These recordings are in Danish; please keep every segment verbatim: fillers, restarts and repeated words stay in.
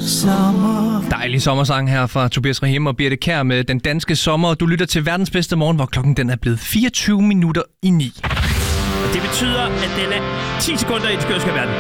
sommer. Dejlig sommersang her fra Tobias Rahim og Birte Kjær med Den Danske Sommer. Du lytter til verdens bedste morgen, hvor klokken den er blevet fireogtyve minutter i ni. Og det betyder, at den er ti sekunder i den skørske verden.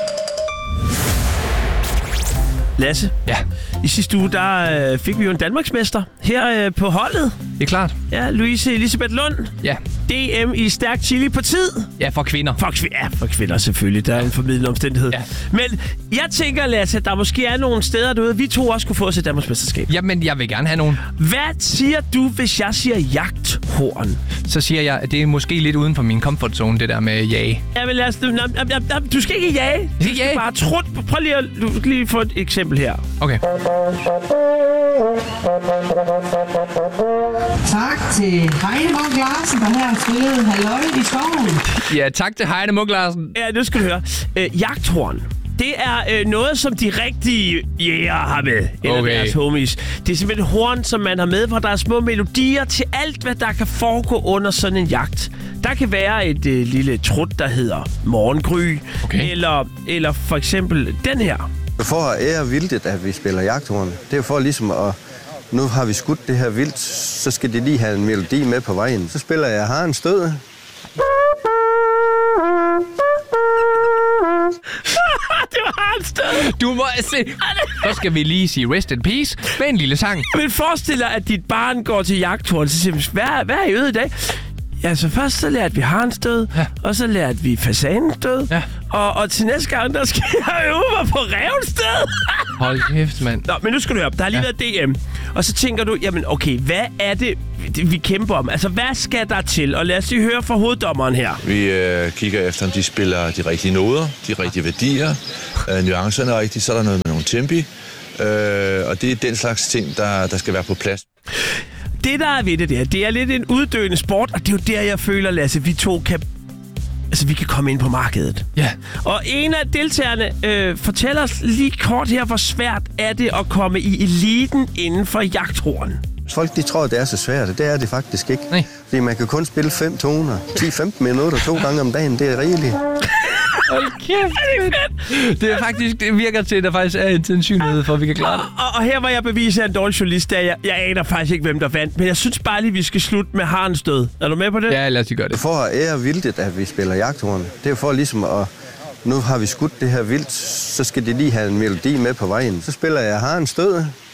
Lasse, ja. I sidste uge, der øh, fik vi jo en Danmarksmester her øh, på holdet. Det er klart. Ja, Louise Elisabeth Lund. Ja. D M i stærk chili på tid. Ja, for kvinder. For, kv- ja, for kvinder selvfølgelig. Der er en formidlende omstændighed. Ja. Men jeg tænker, Lasse, at der måske er nogle steder derude, vi to også kunne få os et Danmarksmesterskab. Jamen, jeg vil gerne have nogen. Hvad siger du, hvis jeg siger jagthorn? Så siger jeg, at det er måske lidt uden for min comfort zone, det der med jage. Ja, men Lasse, du, du skal ikke jage. Du skal jage. bare trut. Prøv lige at du skal lige få et eksempel her. Okay. Tak til Heine Munk Larsen, der her har spillet Halløj i skoven. Ja, tak til Heine Munk Larsen. Ja, nu skal du høre. Øh, jagthorn. Det er øh, noget, som de rigtige jæger har med. Eller okay. deres homies. Det er simpelthen horn, som man har med, hvor der er små melodier til alt, hvad der kan foregå under sådan en jagt. Der kan være et øh, lille trut, der hedder morgengry. Okay. Eller, eller for eksempel den her. For at ære vildtet, at vi spiller jagthorn, det er jo for ligesom at... Nu har vi skudt det her vildt, så skal de lige have en melodi med på vejen. Så spiller jeg Har en stød. Det var en stød. Du må se. Så skal vi lige sige rest in peace med en lille sang. Men forestil dig, at dit barn går til jagthorn, så siger vi, hvad, hvad er I ude i dag? Ja, så først så lærte vi Harnstød, ja. Og så lærte vi Fasanstød, ja. og, og til næste gang, der skal jeg øve mig på Revsted. Hold kæft, mand. Nå, men nu skal du høre, der har lige ja. været D M, og så tænker du, jamen okay, hvad er det, vi kæmper om? Altså, hvad skal der til? Og lad os lige høre fra hoveddommeren her. Vi øh, kigger efter, om de spiller de rigtige noder, de rigtige værdier, øh, nuancerne er rigtige, så er der noget med nogle tempi, øh, og det er den slags ting, der, der skal være på plads. Det, der er ved det der, det er lidt en uddøende sport, og det er jo der, jeg føler, Lasse, vi to kan... Altså, vi kan komme ind på markedet. Ja. Og en af deltagerne øh, fortæller os lige kort her, hvor svært er det at komme i eliten inden for jagthorn. Folk, de tror, det er så svært, det er det faktisk ikke. Nej. Fordi man kan kun spille fem toner. ti til femten minutter to gange om dagen, det er rigeligt. Hold kæft, det, det er faktisk, det virker til, at der faktisk er en sandsynlighed for, at vi kan klare det. Og, og, og her var jeg beviser en dårlig journalist, der jeg, jeg aner faktisk ikke, hvem der vandt. Men jeg synes bare lige, vi skal slutte med Harnstød. Er du med på det? Ja, lad os gøre det. For at ære vildtet, at vi spiller jagthorn, det er jo for ligesom at... Nu har vi skudt det her vildt, så skal de lige have en melodi med på vejen. Så spiller jeg Har en stød.